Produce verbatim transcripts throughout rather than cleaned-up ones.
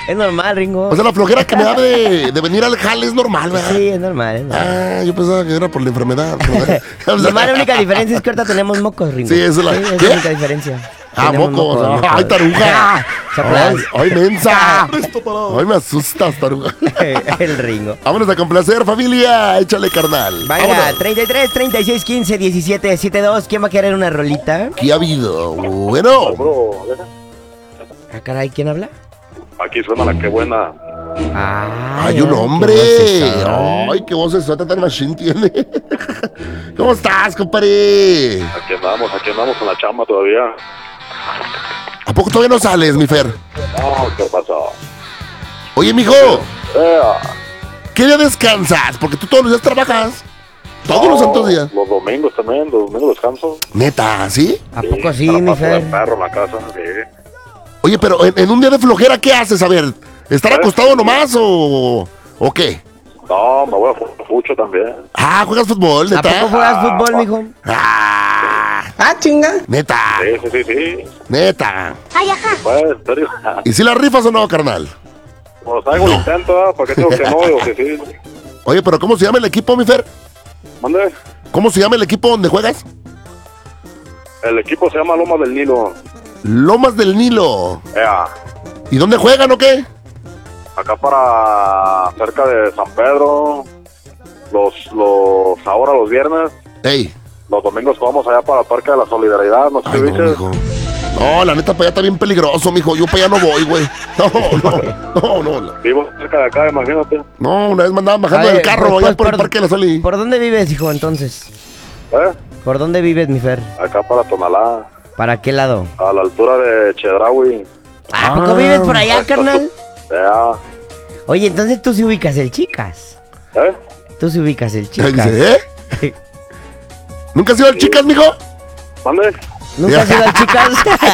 Es normal, Ringo. O sea, la flojera que me da de, de venir al jale es normal, ¿verdad? Sí, es normal, es normal. Ah, yo pensaba que era por la enfermedad. Nomás la única diferencia es que ahorita tenemos mocos, Ringo. Sí, esa es la- Sí, es ¿Qué? la única diferencia. Ah, Tenemos mocos. mocos, Ay, mocos. taruga. Soplas. Ay, ay, mensa. Ay, me asustas, taruga. El Ringo. Vámonos a complacer, familia. Échale, carnal. Venga, Vámonos. treinta y tres, treinta y seis, quince, diecisiete, setenta y dos. ¿Quién va a querer una rolita? ¿Qué ha habido? Bueno. Ah, caray, ¿quién habla? Aquí suena la que buena. Ay, Hay un qué hombre. vocesón. Ay, qué voz sota tan machine tiene. ¿Cómo estás, compadre? Aquí andamos, aquí andamos con la chamba todavía. ¿A poco todavía no sales, mi Fer? No, ¿qué pasó? Oye, mijo, Eh, ¿qué día descansas? Porque tú todos los días trabajas. Todos no, los santos días. Los domingos también, los domingos descanso. Neta, ¿sí? ¿A poco sí, me la mi paso de Fer? perro en la casa, sí. Oye, pero en, en un día de flojera, ¿qué haces? A ver, ¿estar ¿Eh? acostado nomás o, o qué? No, me voy a jugar mucho también. Ah, ¿juegas fútbol, ¿A neta? poco juegas fútbol, mijo? Ah, Ah, chinga. neta, Sí, sí, sí, sí. neta. Pues, en serio. ¿Y si la rifas o no, carnal? Pues hago el intento, ¿eh? ¿Para qué digo que no? Digo que sí. Oye, pero ¿cómo se llama el equipo, mi Fer? ¿Mande? ¿Cómo se llama el equipo donde juegas? El equipo se llama Loma del Nilo. Lomas del Nilo. Ea, ¿Y dónde juegan o qué? acá para cerca de San Pedro. Los, los, ahora los viernes. Ey. Los domingos vamos allá para el Parque de la Solidaridad, no sé Ay, qué no, dices. mijo. No, la neta, para allá está bien peligroso, mijo. Yo para allá no voy, güey. No, no, no, no. Vivo cerca de acá, imagínate. No, una vez me andaban bajando A ver, del carro pues, allá pues, por el Parque de la Soli. ¿Por dónde vives, hijo, entonces? ¿Eh? ¿Por dónde vives, mi Fer? Acá para Tonalá, ¿Para qué lado? a la altura de Chedraui. ¿A poco Ah. vives por allá, carnal? Ya. Oye, entonces tú sí ubicas el Chicas. ¿Eh? Tú sí ubicas el Ahí Chicas. dice, ¿eh? ¿Nunca has ido al Chicas, mijo? ¿Mande? ¿Nunca has ido al Chicas?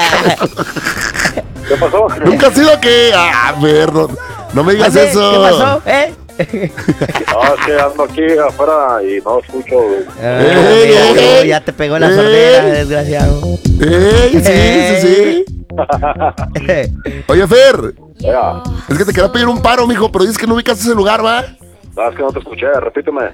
¿Qué pasó? ¿Nunca has ido qué? A ver, no, no me digas ¿Mande? eso. ¿Qué pasó? ¿Eh? No, es que ando aquí afuera y no escucho. Ah, Ey, amigo, ey, ya te pegó la ey. sordera, desgraciado. Ey, sí, sí, sí. Oye, Fer, Ya. es que te quería pedir un paro, mijo, pero dices que no ubicas ese lugar, ¿va? Ah, es que no te escuché, repíteme.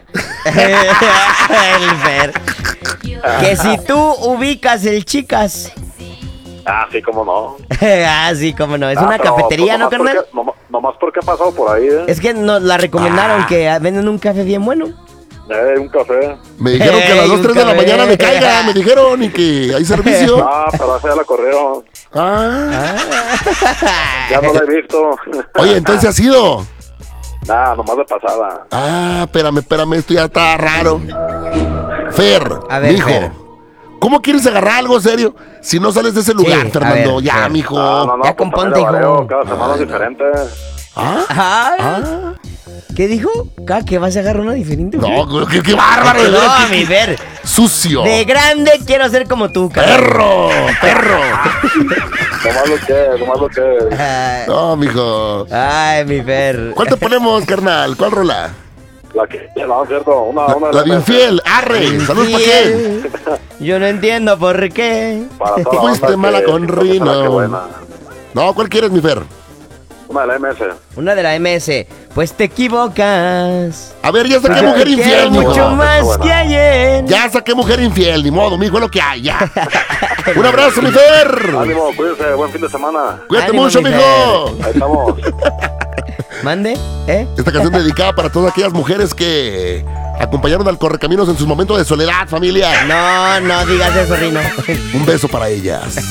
El Fer. Que si tú ubicas el Chicas. Ah, sí, cómo no. Ah, sí, cómo no. Es Ah, una pero, cafetería, pues, ¿no, nomás carnal? porque- nom- Nomás porque he pasado por ahí, ¿eh? Es que nos la recomendaron Ah. que venden un café bien bueno. Eh, un café. Me dijeron que a las Ey, dos, un tres de la café. mañana me caiga, me dijeron, y que hay servicio. Ah, pero esa ya la corrieron. Ah. Ya no la he visto. Oye, entonces has ido. Nah, nomás de pasada. Ah, espérame, espérame, esto ya está raro. Fer, A ver, mijo, Fer. ¿cómo quieres agarrar algo serio si no sales de ese lugar, Sí, a Fernando? ver, ya, Fer. mijo. No, no, no, Ya pues componte, también le hijo. vareo, cada semana es diferente. ¿Ah? Ay, ¿Ah? ¿qué dijo? ¿Ca- ¿Que vas a agarrar una diferente? No, güey, qué, qué bárbaro. de veras, No, qué- mi Fer. Sucio. De grande quiero ser como tú, cara. Perro, perro. Nomás lo que, nomás lo que. Ay, No, mijo. Ay, mi Fer. ¿Cuál te ponemos, carnal? ¿Cuál rola? La que, no, es cierto, una, La, una la de infiel. Arre. Saludos para quién. Infiel. Yo no entiendo por qué. Para toda la Fuiste banda mala que- con que conoce la Rino. que buena. No, ¿cuál quieres, mi Fer? Una de la M S. Una de la M S. Pues te equivocas. A ver, ya saqué Yo mujer te infiel, quiero mijo. mucho más buena. que ayer. Ya saqué mujer infiel, ni modo, mijo, es lo que hay, ya. Un abrazo, mi Fer. Ánimo, cuídense, buen fin de semana. Cuídate Ánimo, mucho, mi mijo. Ahí estamos. Mande, ¿eh? Esta canción dedicada para todas aquellas mujeres que acompañaron al Correcaminos en sus momentos de soledad, familia. No, no digas eso, Rino. Un beso para ellas.